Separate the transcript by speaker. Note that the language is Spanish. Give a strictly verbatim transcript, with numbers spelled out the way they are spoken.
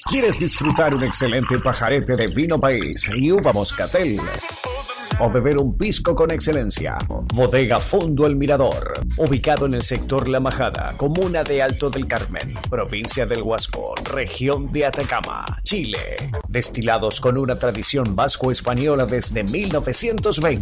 Speaker 1: ¿Quieres disfrutar un excelente pajarete de vino país y uva moscatel? ¿O beber un pisco con excelencia? Bodega Fondo El Mirador, ubicado en el sector La Majada, comuna de Alto del Carmen, provincia del Huasco, región de Atacama, Chile. Destilados con una tradición vasco-española desde mil novecientos veinte.